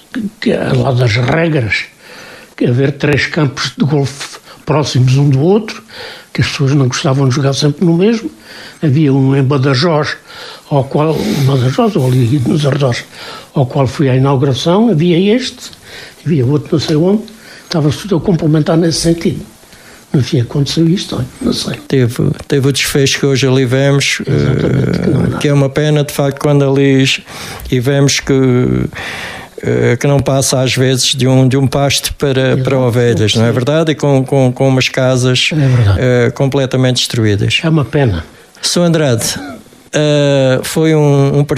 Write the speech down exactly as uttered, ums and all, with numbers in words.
que, que é lá das regras, que haver três campos de golfe próximos um do outro, que as pessoas não gostavam de jogar sempre no mesmo. Havia um em Badajoz, ao qual, Badajoz, ou ali nos arredores, ao qual fui à inauguração. Havia este, havia outro não sei onde, estava-se tudo a complementar nesse sentido. No fim aconteceu isto, não sei. Teve, teve o desfecho que hoje ali vemos, uh, que, que é uma pena, de facto, quando ali e vemos que que não passa às vezes de um, de um pasto para, para ovelhas, não é verdade? E com, com, com umas casas é uh, completamente destruídas. É uma pena. senhor Andrade, uh, foi um, um